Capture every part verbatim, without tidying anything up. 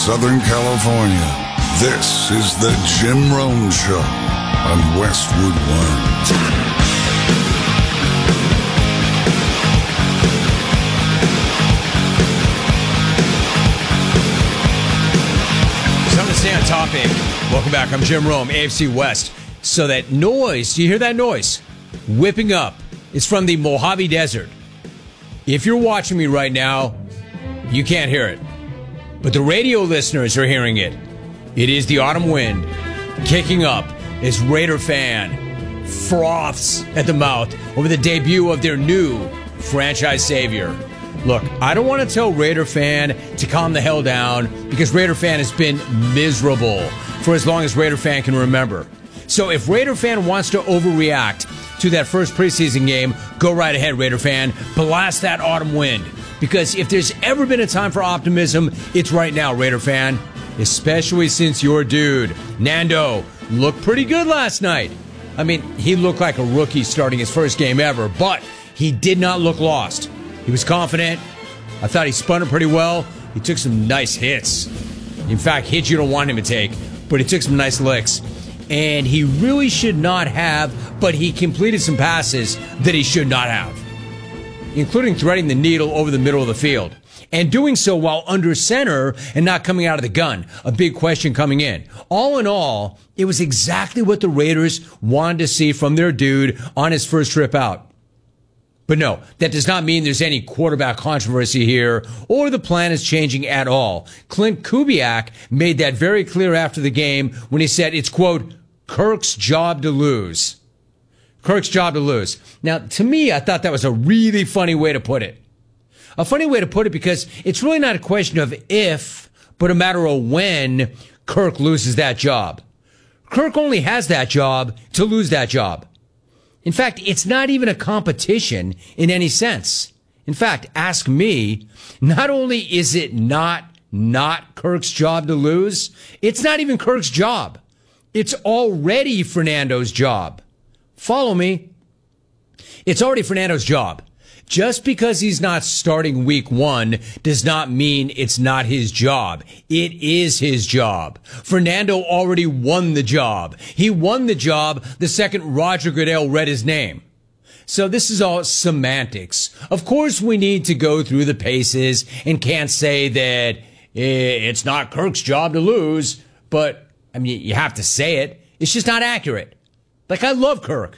Southern California. This is the Jim Rome Show on Westwood One. So I'm going to stay on topic. Welcome back. I'm Jim Rome, A F C West. So that noise, do you hear that noise? Whipping up. It's from the Mojave Desert. If you're watching me right now, you can't hear it. But the radio listeners are hearing it. It is the autumn wind kicking up as Raider fan froths at the mouth over the debut of their new franchise savior. Look, I don't want to tell Raider fan to calm the hell down because Raider fan has been miserable for as long as Raider fan can remember. So if Raider fan wants to overreact to that first preseason game, go right ahead, Raider fan. Blast that autumn wind. Because if there's ever been a time for optimism, it's right now, Raider fan. Especially since your dude, Nando, looked pretty good last night. I mean, he looked like a rookie starting his first game ever, but he did not look lost. He was confident. I thought he spun it pretty well. He took some nice hits. In fact, hits you don't want him to take, but he took some nice licks. And he really should not have, but he completed some passes that he should not have, including threading the needle over the middle of the field. And doing so while under center and not coming out of the gun. A big question coming in. All in all, it was exactly what the Raiders wanted to see from their dude on his first trip out. But no, that does not mean there's any quarterback controversy here or the plan is changing at all. Clint Kubiak made that very clear after the game when he said it's, quote, Kirk's job to lose. Kirk's job to lose. Now, to me, I thought that was a really funny way to put it. A funny way to put it because it's really not a question of if, but a matter of when Kirk loses that job. Kirk only has that job to lose that job. In fact, it's not even a competition in any sense. In fact, ask me, not only is it not not Kirk's job to lose, it's not even Kirk's job. It's already Fernando's job. Follow me. It's already Fernando's job. Just because he's not starting week one does not mean it's not his job. It is his job. Fernando already won the job. He won the job the second Roger Goodell read his name. So this is all semantics. Of course, we need to go through the paces and can't say that it's not Kirk's job to lose, but I mean, you have to say it. It's just not accurate. Like, I love Kirk.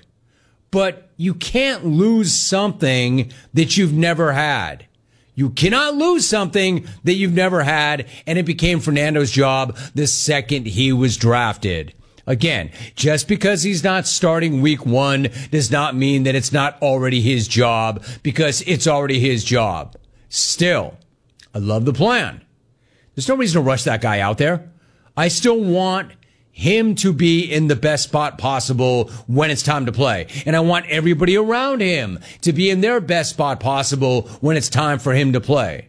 But you can't lose something that you've never had. You cannot lose something that you've never had, and it became Fernando's job the second he was drafted. Again, just because he's not starting week one does not mean that it's not already his job, because it's already his job. Still, I love the plan. There's no reason to rush that guy out there. I still want him to be in the best spot possible when it's time to play. And I want everybody around him to be in their best spot possible when it's time for him to play.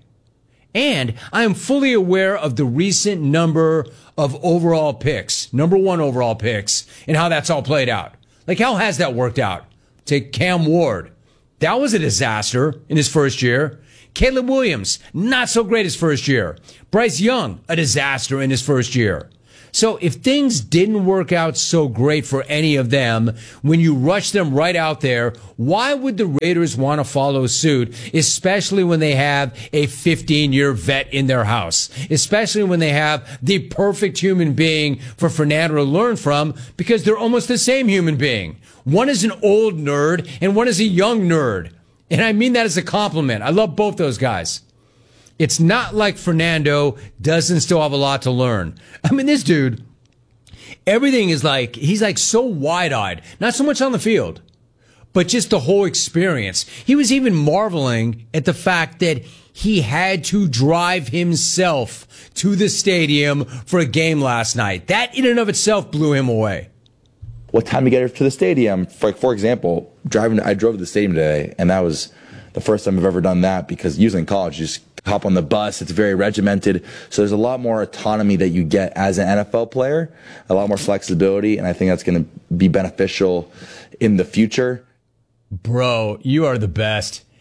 And I am fully aware of the recent number of overall picks, number one overall picks, and how that's all played out. Like, how has that worked out? Take Cam Ward. That was a disaster in his first year. Caleb Williams, not so great his first year. Bryce Young, a disaster in his first year. So if things didn't work out so great for any of them, when you rush them right out there, why would the Raiders want to follow suit, especially when they have a fifteen-year vet in their house, especially when they have the perfect human being for Fernando to learn from, because they're almost the same human being. One is an old nerd and one is a young nerd. And I mean that as a compliment. I love both those guys. It's not like Fernando doesn't still have a lot to learn. I mean, this dude, everything is like, he's like so wide-eyed. Not so much on the field, but just the whole experience. He was even marveling at the fact that he had to drive himself to the stadium for a game last night. That in and of itself blew him away. What time to get to the stadium? For, for example, driving, I drove to the stadium today, and that was the first time I've ever done that, because usually in college, you just hop on the bus. It's very regimented. So there's a lot more autonomy that you get as an N F L player, a lot more flexibility, and I think that's going to be beneficial in the future. Bro, you are the best.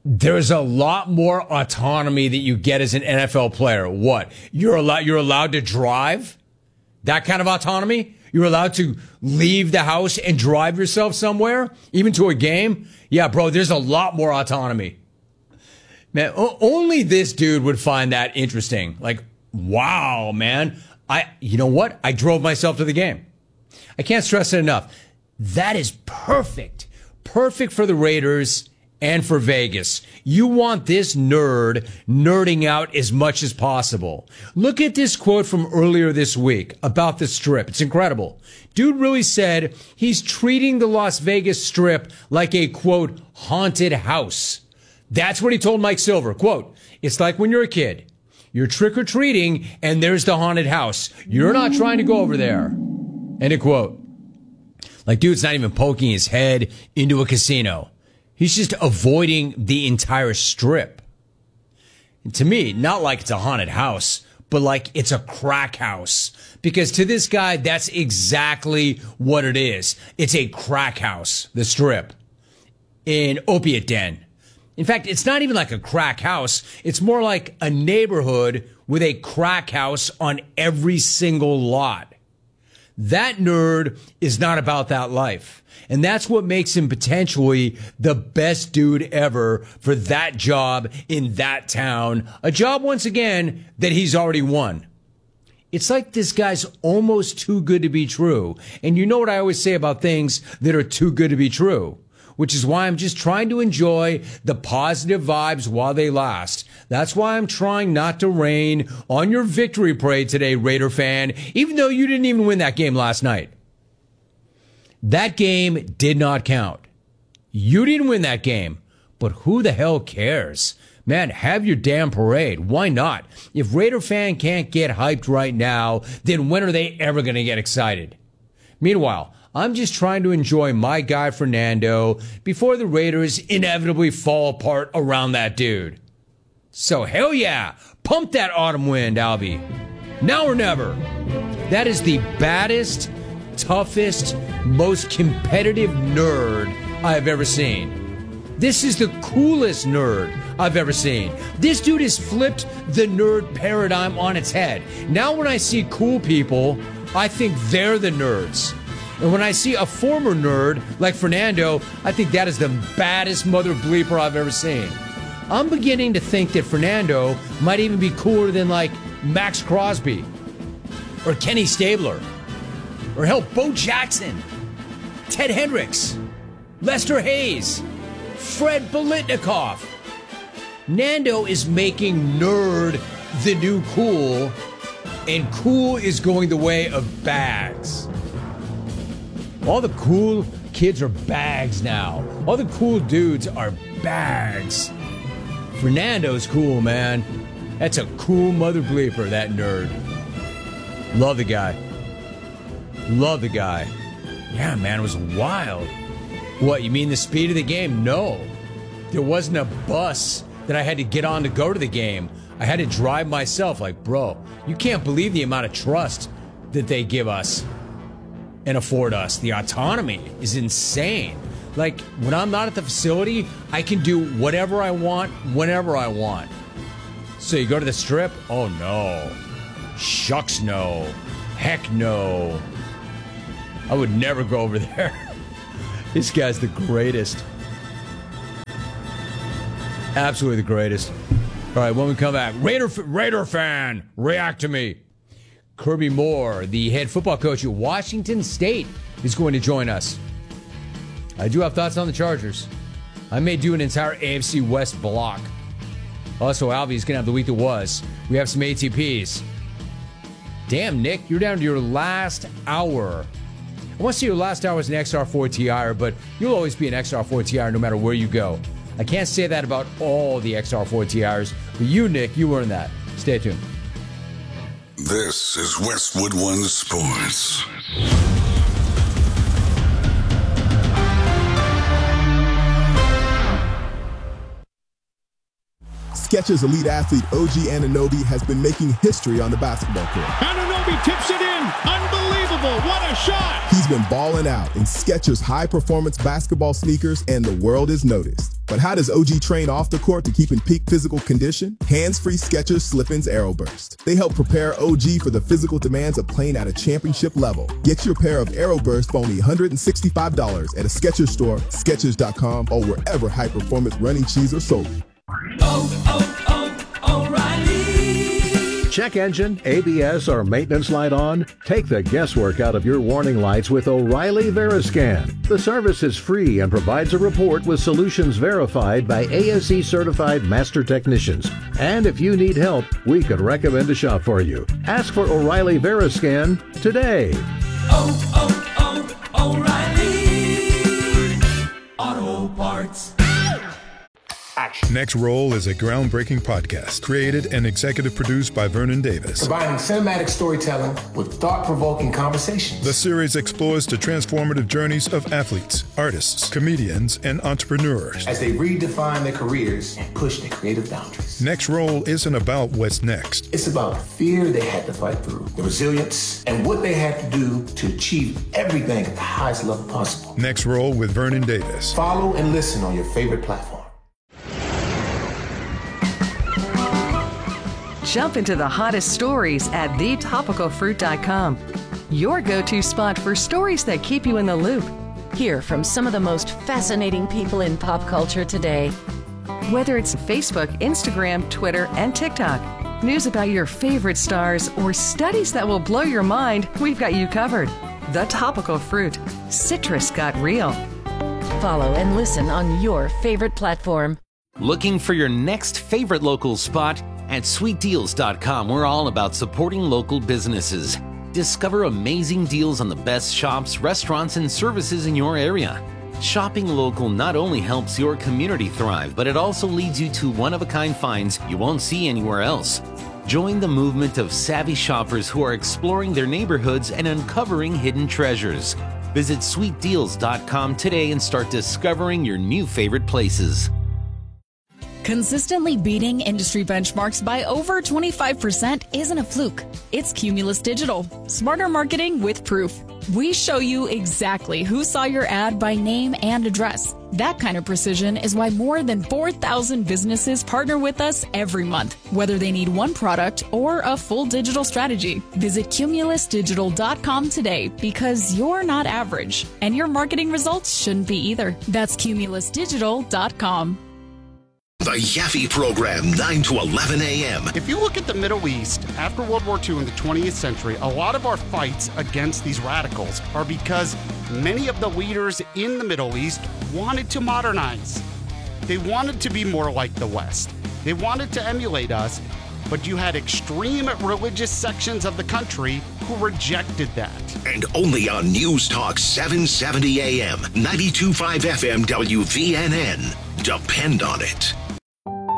There's a lot more autonomy that you get as an N F L player. What? You're allowed, you're allowed to drive? That kind of autonomy? You're allowed to leave the house and drive yourself somewhere, even to a game? Yeah, bro, there's a lot more autonomy. Man, o- only this dude would find that interesting. Like, wow, man. I, you know what? I drove myself to the game. I can't stress it enough. That is perfect. Perfect for the Raiders and for Vegas. You want this nerd nerding out as much as possible. Look at this quote from earlier this week about the Strip. It's incredible. Dude really said he's treating the Las Vegas Strip like a, quote, haunted house. That's what he told Mike Silver. Quote, it's like when you're a kid. You're trick-or-treating, and there's the haunted house. You're not trying to go over there. End of quote. Like, dude's not even poking his head into a casino. He's just avoiding the entire Strip. And to me, not like it's a haunted house, but like it's a crack house. Because to this guy, that's exactly what it is. It's a crack house, the Strip. An opiate den. In fact, it's not even like a crack house. It's more like a neighborhood with a crack house on every single lot. That nerd is not about that life. And that's what makes him potentially the best dude ever for that job in that town. A job, once again, that he's already won. It's like this guy's almost too good to be true. And you know what I always say about things that are too good to be true? Which is why I'm just trying to enjoy the positive vibes while they last. That's why I'm trying not to rain on your victory parade today, Raider fan, even though you didn't even win that game last night. That game did not count. You didn't win that game, but who the hell cares? Man, have your damn parade. Why not? If Raider fan can't get hyped right now, then when are they ever going to get excited? Meanwhile, I'm just trying to enjoy my guy Fernando before the Raiders inevitably fall apart around that dude. So hell yeah, pump that autumn wind, Albie. Now or never. That is the baddest, toughest, most competitive nerd I've ever seen. This is the coolest nerd I've ever seen. This dude has flipped the nerd paradigm on its head. Now when I see cool people, I think they're the nerds. And when I see a former nerd like Fernando, I think that is the baddest mother bleeper I've ever seen. I'm beginning to think that Fernando might even be cooler than like Max Crosby or Kenny Stabler or hell, Bo Jackson, Ted Hendricks, Lester Hayes, Fred Biletnikoff. Nando is making nerd the new cool, and cool is going the way of bags. All the cool kids are bags now. All the cool dudes are bags. Fernando's cool, man. That's a cool mother bleeper, that nerd. Love the guy. Love the guy. Yeah, man, it was wild. What, you mean the speed of the game? No. There wasn't a bus that I had to get on to go to the game. I had to drive myself. Like, bro, you can't believe the amount of trust that they give us and afford us. The autonomy is insane. Like, when I'm not at the facility, I can do whatever I want, whenever I want. So you go to the Strip? Oh, no. Shucks, no. Heck, no. I would never go over there. This guy's the greatest. Absolutely the greatest. All right, when we come back, Raider, Raider fan, react to me. Kirby Moore, the head football coach at Washington State, is going to join us. I do have thoughts on the Chargers. I may do an entire A F C West block. Also, Albie's going to have the week that was. We have some A T Ps. Damn, Nick, you're down to your last hour. I want to see your last hour as an X R four T I-er, but you'll always be an X R four T I-er no matter where you go. I can't say that about all the X R four T I-ers, but you, Nick, you earned that. Stay tuned. This is Westwood One Sports. Skechers elite athlete O G Anunoby has been making history on the basketball court. Anunoby tips it in. Unbelievable. What a shot. He's been balling out in Skechers high-performance basketball sneakers, and the world has noticed. But how does O G train off the court to keep in peak physical condition? Hands-free Skechers Slip-ins Aeroburst. They help prepare O G for the physical demands of playing at a championship level. Get your pair of Aeroburst for only one hundred sixty-five dollars at a Skechers store, Skechers dot com, or wherever high-performance running shoes are sold. Oh, oh, oh, O'Reilly. Check engine, A B S, or maintenance light on? Take the guesswork out of your warning lights with O'Reilly Veriscan. The service is free and provides a report with solutions verified by A S E certified master technicians. And if you need help, we could recommend a shop for you. Ask for O'Reilly Veriscan today. Oh, oh, oh, O'Reilly Auto Parts. Next Roll is a groundbreaking podcast created and executive produced by Vernon Davis. Combining cinematic storytelling with thought-provoking conversations. The series explores the transformative journeys of athletes, artists, comedians, and entrepreneurs as they redefine their careers and push their creative boundaries. Next Roll isn't about what's next. It's about the fear they had to fight through, the resilience, and what they had to do to achieve everything at the highest level possible. Next Roll with Vernon Davis. Follow and listen on your favorite platform. Jump into the hottest stories at the topical fruit dot com. Your go-to spot for stories that keep you in the loop. Hear from some of the most fascinating people in pop culture today. Whether it's Facebook, Instagram, Twitter, and TikTok, news about your favorite stars, or studies that will blow your mind, we've got you covered. The Topical Fruit. Citrus got real. Follow and listen on your favorite platform. Looking for your next favorite local spot? At sweet deals dot com, we're all about supporting local businesses. Discover amazing deals on the best shops, restaurants, and services in your area. Shopping local not only helps your community thrive, but it also leads you to one-of-a-kind finds you won't see anywhere else. Join the movement of savvy shoppers who are exploring their neighborhoods and uncovering hidden treasures. Visit sweet deals dot com today and start discovering your new favorite places. Consistently beating industry benchmarks by over twenty-five percent isn't a fluke. It's Cumulus Digital. Smarter marketing with proof. We show you exactly who saw your ad by name and address. That kind of precision is why more than four thousand businesses partner with us every month, whether they need one product or a full digital strategy. Visit cumulus digital dot com today because you're not average, and your marketing results shouldn't be either. That's cumulus digital dot com. The Yaffe Program, nine to eleven a.m. If you look at the Middle East, after World War Two in the twentieth century, a lot of our fights against these radicals are because many of the leaders in the Middle East wanted to modernize. They wanted to be more like the West. They wanted to emulate us, but you had extreme religious sections of the country who rejected that. And only on News Talk seven seventy a.m., ninety-two point five F M W V N N. Depend on it.